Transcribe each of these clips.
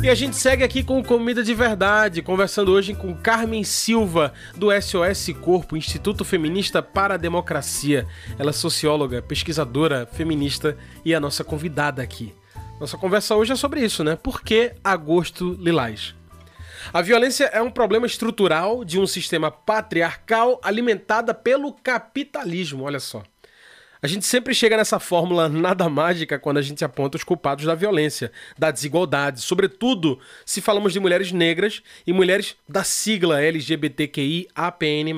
E a gente segue aqui com Comida de Verdade, conversando hoje com Carmen Silva, do SOS Corpo, Instituto Feminista para a Democracia. Ela é socióloga, pesquisadora, feminista e a nossa convidada aqui. Nossa conversa hoje é sobre isso, né? Por que agosto lilás? A violência é um problema estrutural de um sistema patriarcal alimentada pelo capitalismo, olha só. A gente sempre chega nessa fórmula nada mágica quando a gente aponta os culpados da violência, da desigualdade, sobretudo se falamos de mulheres negras e mulheres da sigla LGBTQIAPN+.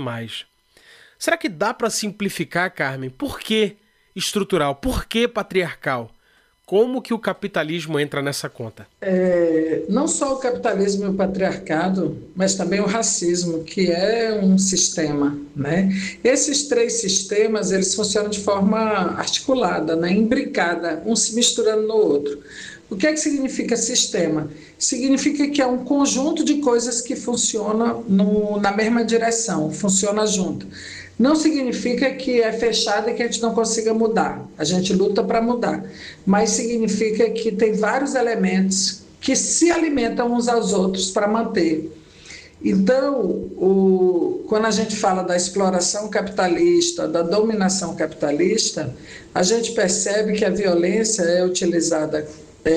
Será que dá para simplificar, Carmen? Por que estrutural? Por que patriarcal? Como que o capitalismo entra nessa conta? Não só o capitalismo e o patriarcado, mas também o racismo, que é um sistema, né? Esses três sistemas, eles funcionam de forma articulada, né? Imbricada, um se misturando no outro. O que é que significa sistema? Significa que é um conjunto de coisas que funcionam na mesma direção, funciona junto. Não significa que é fechado e que a gente não consiga mudar. A gente luta para mudar. Mas significa que tem vários elementos que se alimentam uns aos outros para manter. Então, quando a gente fala da exploração capitalista, da dominação capitalista, a gente percebe que a violência é utilizada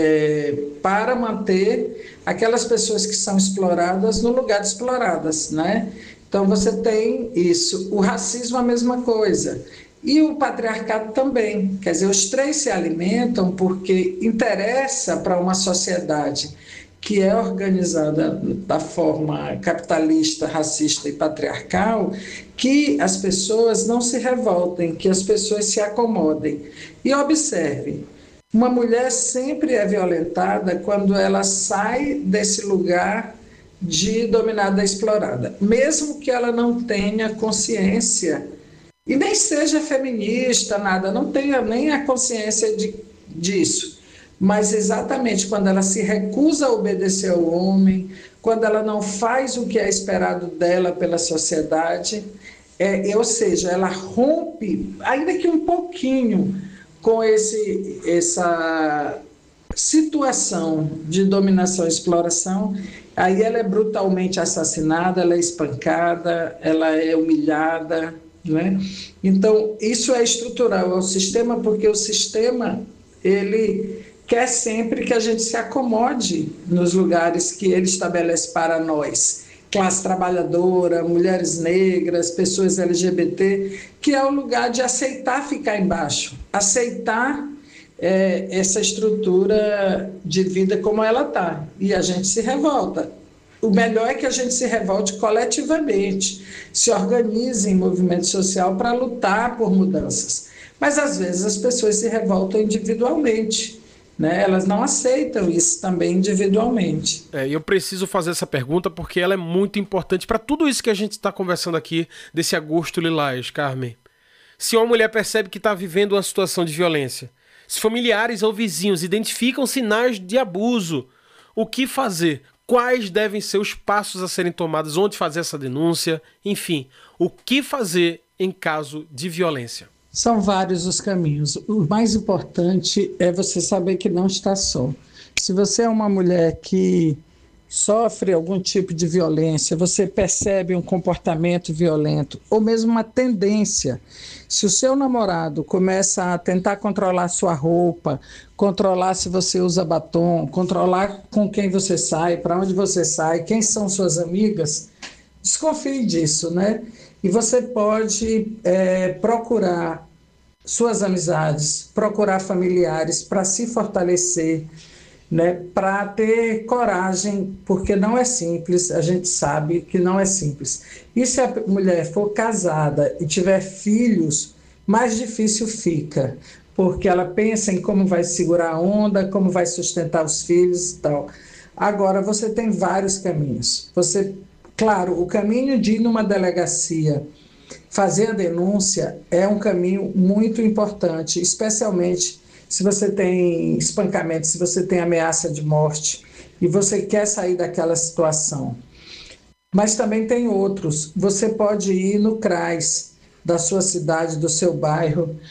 para manter aquelas pessoas que são exploradas no lugar de exploradas, né? Então você tem isso. O racismo a mesma coisa. E o patriarcado também. Quer dizer, os três se alimentam porque interessa para uma sociedade que é organizada da forma capitalista, racista e patriarcal, que as pessoas não se revoltem, que as pessoas se acomodem. E observe, uma mulher sempre é violentada quando ela sai desse lugar de dominada e explorada, mesmo que ela não tenha consciência e nem seja feminista, nada, não tenha nem a consciência disso, mas exatamente quando ela se recusa a obedecer ao homem, quando ela não faz o que é esperado dela pela sociedade, ou seja, ela rompe, ainda que um pouquinho, com essa situação de dominação e exploração, aí ela é brutalmente assassinada, ela é espancada, ela é humilhada, né? Então, isso é estrutural ao sistema, porque o sistema, ele quer sempre que a gente se acomode nos lugares que ele estabelece para nós, classe trabalhadora, mulheres negras, pessoas LGBT, que é o lugar de aceitar ficar embaixo, aceitar essa estrutura de vida como ela está, e a gente se revolta. O melhor é que a gente se revolte coletivamente, se organize em movimento social para lutar por mudanças. Mas, às vezes, as pessoas se revoltam individualmente, né? Elas não aceitam isso também individualmente. E eu preciso fazer essa pergunta porque ela é muito importante para tudo isso que a gente está conversando aqui, desse agosto lilás, Carmen. Se uma mulher percebe que está vivendo uma situação de violência, se familiares ou vizinhos identificam sinais de abuso, o que fazer? Quais devem ser os passos a serem tomados? Onde fazer essa denúncia? Enfim, o que fazer em caso de violência? São vários os caminhos. O mais importante é você saber que não está só. Se você é uma mulher que sofre algum tipo de violência, você percebe um comportamento violento ou mesmo uma tendência. Se o seu namorado começa a tentar controlar sua roupa, controlar se você usa batom, controlar com quem você sai, para onde você sai, quem são suas amigas, desconfie disso, né? E você pode procurar suas amizades, procurar familiares para se fortalecer, né, para ter coragem, porque não é simples, a gente sabe que não é simples. E se a mulher for casada e tiver filhos, mais difícil fica, porque ela pensa em como vai segurar a onda, como vai sustentar os filhos e tal. Agora, você tem vários caminhos. Claro, o caminho de ir numa delegacia, fazer a denúncia, é um caminho muito importante, especialmente se você tem espancamento, se você tem ameaça de morte e você quer sair daquela situação. Mas também tem outros. Você pode ir no CRAS da sua cidade, do seu bairro,